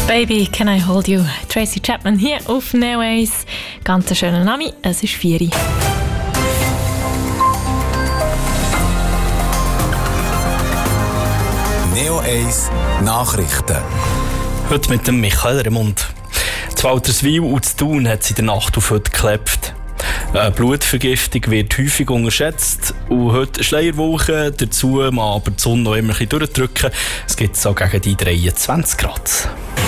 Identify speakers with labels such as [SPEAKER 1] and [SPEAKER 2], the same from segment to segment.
[SPEAKER 1] Baby, can I hold you? Tracy Chapman hier auf Neo 1. Ganz schöner Name, es ist 4 Uhr.
[SPEAKER 2] Neo 1 Nachrichten.
[SPEAKER 3] Heute mit dem Michael Remund. Zu Walterswil und zu Thun hat es in der Nacht auf heute geklebt. Eine Blutvergiftung wird häufig unterschätzt und heute Schleierwoche. Dazu mal aber die Sonne noch immer ein bisschen durchdrücken. Es gibt so gegen die 23 Grad.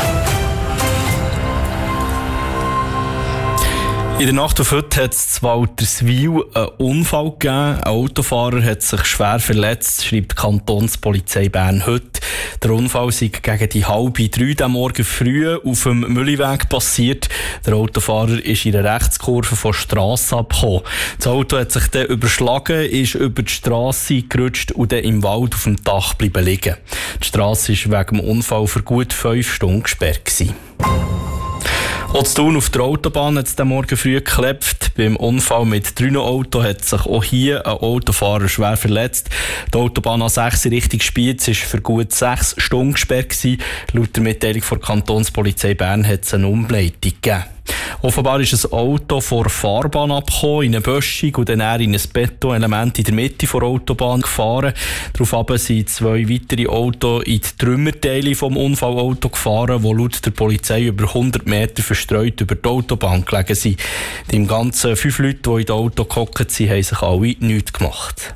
[SPEAKER 3] In der Nacht auf heute hat es in Walterswil einen Unfall gegeben. Ein Autofahrer hat sich schwer verletzt, schreibt die Kantonspolizei Bern heute. Der Unfall sei gegen die 2:30 am Morgen früh auf dem Mülliweg passiert. Der Autofahrer ist in einer Rechtskurve von der Strasse abgekommen. Das Auto hat sich dann überschlagen, ist über die Strasse gerutscht und dann im Wald auf dem Dach bleiben liegen. Die Strasse war wegen dem Unfall für gut 5 Stunden gesperrt gewesen. Auch zu Thun auf der Autobahn hat es am Morgen früh geklebt. Beim Unfall mit 3 Autos hat sich auch hier ein Autofahrer schwer verletzt. Die Autobahn A6 in Richtung Spiez war für gut 6 Stunden gesperrt gewesen. Laut der Mitteilung der Kantonspolizei Bern hat es eine Umleitung gegeben. Offenbar ist ein Auto vor der Fahrbahn abgekommen, in eine Böschung und dann in ein Betonelement in der Mitte der Autobahn gefahren. Daraufhin sind 2 weitere Autos in die Trümmerteile vom Unfallauto gefahren, die laut der Polizei über 100 Meter verstreut über die Autobahn gelegen sind. Die ganzen 5 Leute, die in dem Auto gehockt sind, haben sich alle nichts gemacht.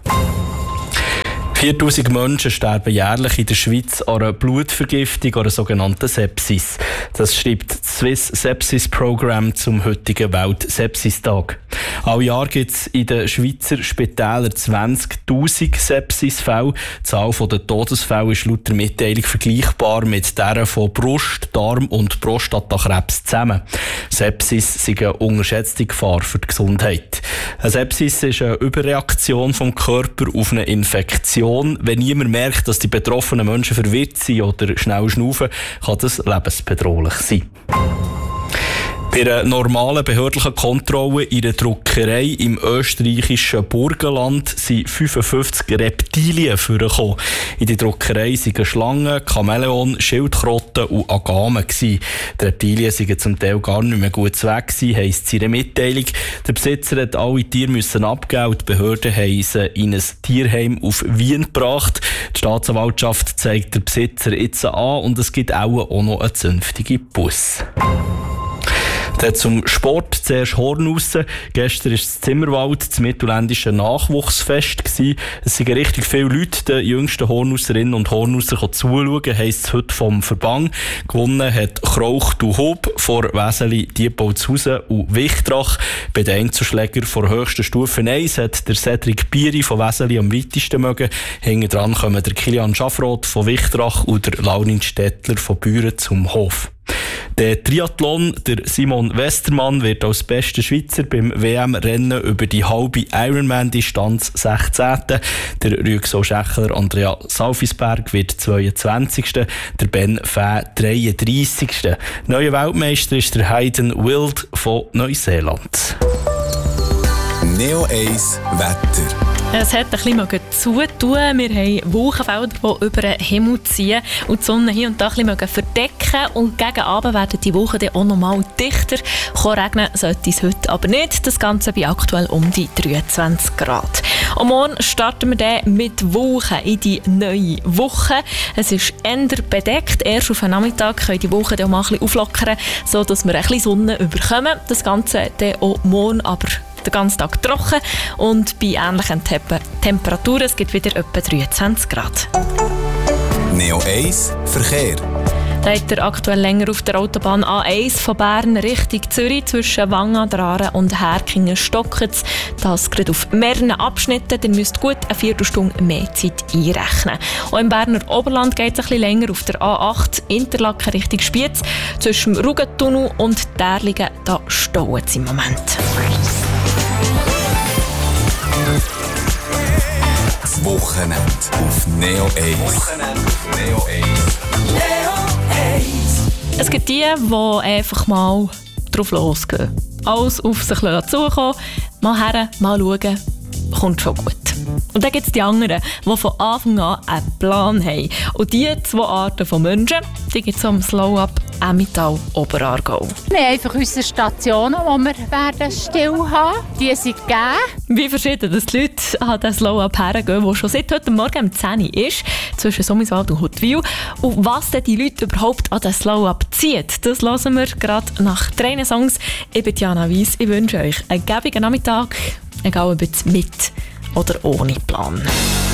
[SPEAKER 3] 4000 Menschen sterben jährlich in der Schweiz an einer Blutvergiftung, an einer sogenannten Sepsis. Das schreibt das Swiss Sepsis Program zum heutigen Welt-Sepsis-Tag. Alle Jahr gibt es in den Schweizer Spitälern 20'000 Sepsisfälle. Die Zahl der Todesfälle ist laut der Mitteilung vergleichbar mit der von Brust-, Darm- und Prostatakrebs zusammen. Sepsis ist eine unterschätzte Gefahr für die Gesundheit. Eine Sepsis ist eine Überreaktion vom Körper auf eine Infektion. Wenn niemand merkt, dass die betroffenen Menschen verwirrt sind oder schnell schnaufen, kann das lebensbedrohlich sein. Bei einer normalen behördlichen Kontrolle in einer Druckerei im österreichischen Burgenland sind 55 Reptilien vorgekommen. In der Druckerei waren Schlangen, Chamäleon, Schildkröten und Agamen. Die Reptilien waren zum Teil gar nicht mehr gut weg, heisst es in der Mitteilung. Der Besitzer hat alle Tiere abgeben und die Behörden haben sie in ein Tierheim auf Wien gebracht. Die Staatsanwaltschaft zeigt den Besitzer jetzt an und es gibt auch noch eine zünftige Busse. Dann zum Sport, zuerst Hornussen. Gestern war das Zimmerwald, das mittelländische Nachwuchsfest. Es sind richtig viele Leute, den jüngsten Hornusserinnen und Hornusser zuschauen, heisst es heute vom Verband. Gewonnen hat Krauch du Hob vor Weseli, Diepolzhausen und Wichtrach. Bei den Einzelschlägern vor höchster Stufe 1 hat der Cedric Bieri von Weseli am weitesten mögen. Hinten dran kommen der Kilian Schaffroth von Wichtrach und der Laurin Stettler von Büren zum Hof. Der Triathlon, der Simon Westermann, wird als bester Schweizer beim WM-Rennen über die halbe Ironman-Distanz 16. Der Rüegsau Schächler Andrea Salfisberg wird 22. Der Ben Fäh 33. Neuer Weltmeister ist der Hayden Wild von Neuseeland.
[SPEAKER 2] Neo 1 Wetter.
[SPEAKER 1] Es hat ein bisschen zutun. Wir haben Wolkenfelder, die über den Himmel ziehen und die Sonne hier und da ein bisschen verdecken. Und gegen Abend werden die Wolken dann auch noch mal dichter. Regnen sollte es heute aber nicht. Das Ganze bei aktuell um die 23 Grad. Und morgen starten wir dann mit Wolken in die neue Woche. Es ist eher bedeckt. Erst auf den Nachmittag können die Wolken dann auch mal ein bisschen auflockern, sodass wir ein bisschen Sonne bekommen. Das Ganze dann auch morgen aber den ganzen Tag trocken und bei ähnlichen Temperaturen. Es gibt wieder etwa 23 Grad.
[SPEAKER 2] Neo 1 Verkehr.
[SPEAKER 1] Da hat er aktuell länger auf der Autobahn A1 von Bern Richtung Zürich zwischen Wangen, Draren und Herkingen stockert. Das gerade auf mehreren Abschnitten. Ihr müsst gut eine Viertelstunde mehr Zeit einrechnen. Auch im Berner Oberland geht es ein bisschen länger auf der A8 Interlaken Richtung Spiez. Zwischen dem Rugentunnel und Därlingen, da stauen es im Moment.
[SPEAKER 2] Das Wochenende auf Neo 1.
[SPEAKER 1] Es gibt die einfach mal drauf losgehen. Alles auf sich zukommen, mal her, mal schauen, kommt schon gut. Und dann gibt es die anderen, die von Anfang an einen Plan haben. Und diese 2 Arten von Menschen, die gibt es am Slow-Up Emmental Oberaargau.
[SPEAKER 4] Wir haben einfach unsere Stationen, die wir werden still haben. Die sind gegeben.
[SPEAKER 1] Wie verschieden dass die Leute an den Slow-Up hergehen, der schon seit heute Morgen um 10 Uhr ist, zwischen Sommiswald und Huttwil. Und was denn die Leute überhaupt an den Slow-Up zieht, das hören wir gerade nach 3 Songs. Ich bin Jana Weiss. Ich wünsche euch einen gäbigen Nachmittag, egal ob jetzt mit oder ohne Plan.